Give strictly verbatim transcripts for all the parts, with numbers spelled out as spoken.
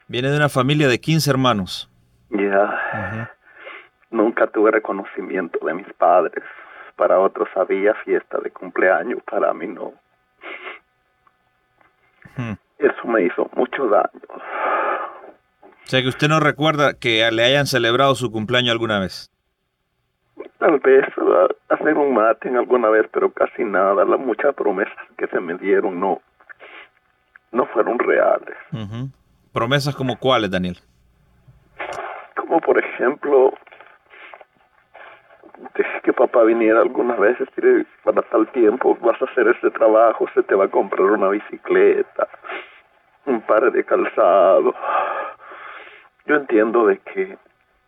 Viene de una familia de quince hermanos. Ya. Uh-huh. Nunca tuve reconocimiento de mis padres. Para otros había fiesta de cumpleaños, para mí no. Uh-huh. Eso me hizo mucho daño. O sea que usted no recuerda que le hayan celebrado su cumpleaños alguna vez. Tal vez uh, hacer un mate alguna vez, pero casi nada. Las muchas promesas que se me dieron no, no fueron reales. Uh-huh. ¿Promesas como cuáles, Daniel? Como por ejemplo, dije que papá viniera algunas veces y para tal tiempo vas a hacer este trabajo, se te va a comprar una bicicleta, un par de calzado. Yo entiendo de que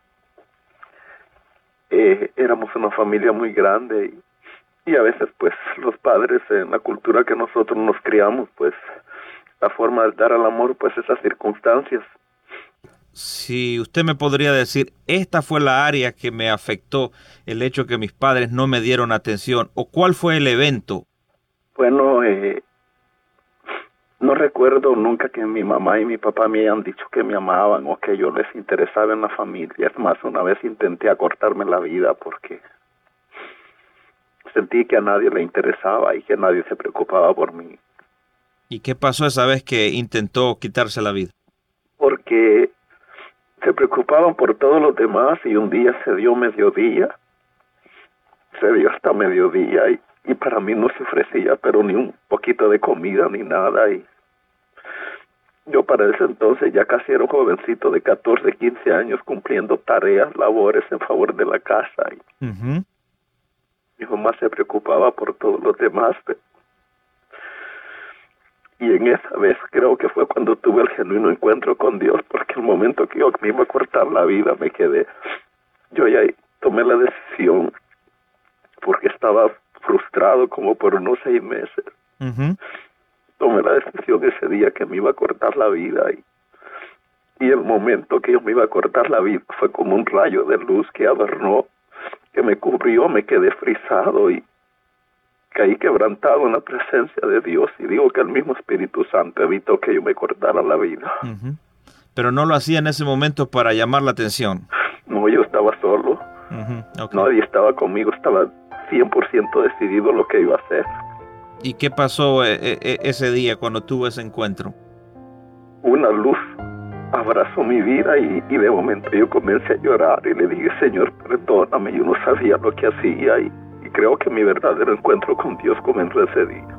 eh, éramos una familia muy grande y, y a veces pues los padres en la cultura que nosotros nos criamos, pues la forma de dar al amor, pues esas circunstancias. Si usted me podría decir, esta fue la área que me afectó el hecho que mis padres no me dieron atención, o cuál fue el evento. Bueno, eh, no recuerdo nunca que mi mamá y mi papá me hayan dicho que me amaban o que yo les interesaba en la familia. Es más, una vez intenté acortarme la vida porque sentí que a nadie le interesaba y que nadie se preocupaba por mí. ¿Y qué pasó esa vez que intentó quitarse la vida? Porque se preocupaban por todos los demás y un día se dio mediodía, se dio hasta mediodía y, y para mí no se ofrecía pero ni un poquito de comida ni nada y yo para ese entonces ya casi era un jovencito de catorce, quince años cumpliendo tareas, labores en favor de la casa y uh-huh. Mi mamá se preocupaba por todos los demás pero y en esa vez creo que fue cuando tuve el genuino encuentro con Dios, porque el momento que yo me iba a cortar la vida me quedé, yo ya tomé la decisión, porque estaba frustrado como por unos seis meses. Uh-huh. Tomé la decisión ese día que me iba a cortar la vida y, y el momento que yo me iba a cortar la vida fue como un rayo de luz que adornó, que me cubrió, me quedé frisado y caí quebrantado en la presencia de Dios y digo que el mismo Espíritu Santo evitó que yo me cortara la vida. Uh-huh. Pero no lo hacía en ese momento para llamar la atención. No, yo estaba solo. Uh-huh. Okay. Nadie estaba conmigo, estaba cien por ciento decidido lo que iba a hacer. ¿Y qué pasó e- e- ese día cuando tuvo ese encuentro? Una luz abrazó mi vida y, y de momento yo comencé a llorar y le dije, Señor, perdóname, yo no sabía lo que hacía y Y creo que mi verdadero encuentro con Dios comenzó ese día.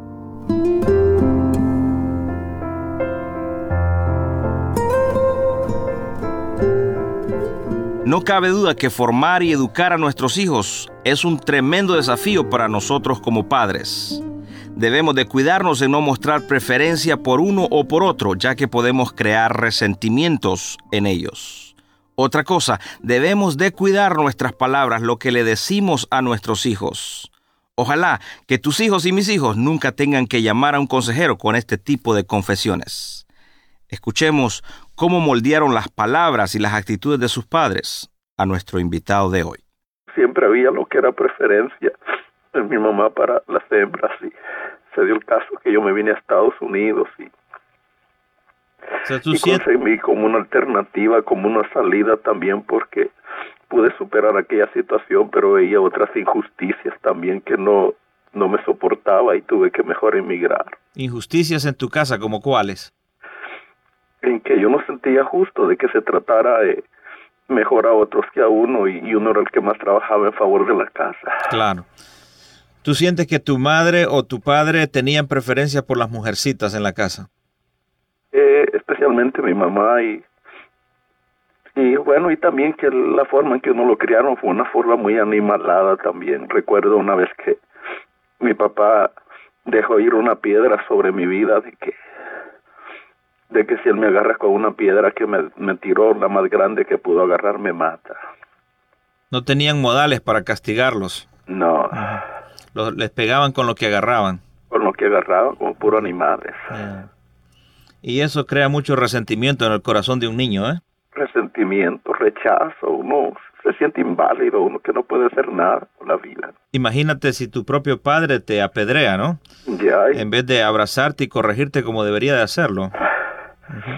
No cabe duda que formar y educar a nuestros hijos es un tremendo desafío para nosotros como padres. Debemos de cuidarnos de no mostrar preferencia por uno o por otro, ya que podemos crear resentimientos en ellos. Otra cosa, debemos de cuidar nuestras palabras, lo que le decimos a nuestros hijos. Ojalá que tus hijos y mis hijos nunca tengan que llamar a un consejero con este tipo de confesiones. Escuchemos cómo moldearon las palabras y las actitudes de sus padres a nuestro invitado de hoy. Siempre había lo que era preferencia en mi mamá para las hembras y se dio el caso que yo me vine a Estados Unidos y O sea, ¿tú y sientes... conseguí como una alternativa, como una salida también porque pude superar aquella situación, pero veía otras injusticias también que no, no me soportaba y tuve que mejor emigrar. ¿Injusticias en tu casa como cuáles? En que yo no sentía justo de que se tratara de mejor a otros que a uno y, y uno era el que más trabajaba en favor de la casa. Claro. ¿Tú sientes que tu madre o tu padre tenían preferencia por las mujercitas en la casa? Eh, especialmente mi mamá y y bueno y también que la forma en que uno lo criaron fue una forma muy animalada también. Recuerdo una vez que mi papá dejó ir una piedra sobre mi vida de que de que si él me agarra con una piedra que me, me tiró la más grande que pudo agarrar me mata. ¿No tenían modales para castigarlos? No. Uh-huh. Los, les pegaban con lo que agarraban. Con lo que agarraban, como puros animales. Yeah. Y eso crea mucho resentimiento en el corazón de un niño, ¿eh? Resentimiento, rechazo, uno se siente inválido, uno que no puede hacer nada con la vida. Imagínate si tu propio padre te apedrea, ¿no? Ya. En vez de abrazarte y corregirte como debería de hacerlo. Uh-huh.